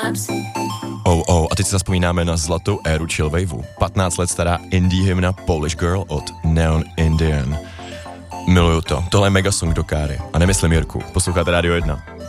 A teď si zaspomínáme na zlatou éru chillwaveu. 15 let stará indie hymna Polish Girl od Neon Indian. Miluju to. Tohle je mega song do káry. A nemyslím Jirku. Posloucháte Radio 1.